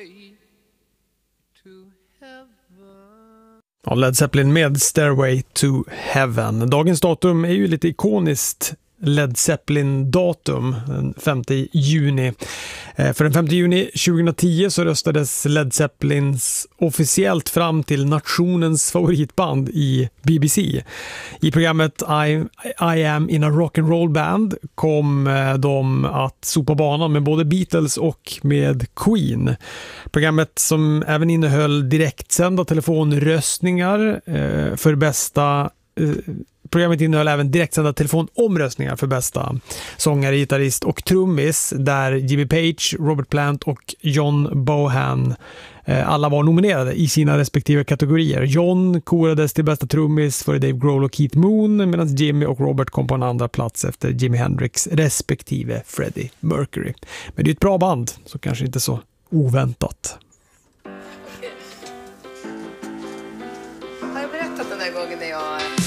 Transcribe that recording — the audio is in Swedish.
Ja, Led Zeppelin med Stairway to Heaven. Dagens datum är ju lite ikoniskt Led Zeppelin-datum, den 5 juni. För den 5 juni 2010 så röstades Led Zeppelins officiellt fram till nationens favoritband i BBC. I programmet I am in a rock'n'roll band kom de att sopa banan med både Beatles och med Queen. Programmet som även innehöll direktsända telefonröstningar för bästa Programmet innehöll även direktsända telefonomröstningar för bästa sångare, gitarrist och trummis, där Jimmy Page, Robert Plant och John Bohan alla var nominerade i sina respektive kategorier. John korades till bästa trummis för Dave Grohl och Keith Moon, medan Jimmy och Robert kom på en andra plats efter Jimi Hendrix respektive Freddie Mercury. Men det är ett bra band, så kanske inte så oväntat. Har jag berättat den där gången när jag